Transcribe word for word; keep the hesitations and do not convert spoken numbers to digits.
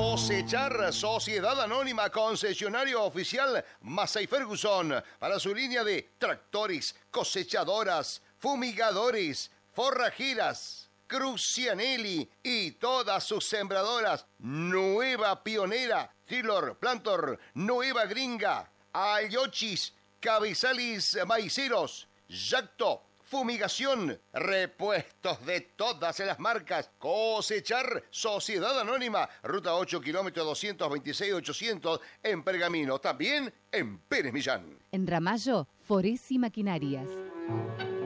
Cosechar, Sociedad Anónima, concesionario oficial Massey Ferguson, para su línea de tractores, cosechadoras, fumigadores, forrajeras, Crucianelli y todas sus sembradoras. Nueva Pionera, Trilor, Plantor, Nueva Gringa, Ayochis, Cabezales Maiceros, Yacto, fumigación, repuestos de todas las marcas. Cosechar, Sociedad Anónima, ruta ocho, kilómetro doscientos veintiséis ochocientos, en Pergamino, también en Pérez Millán. En Ramallo, Foresi Maquinarias.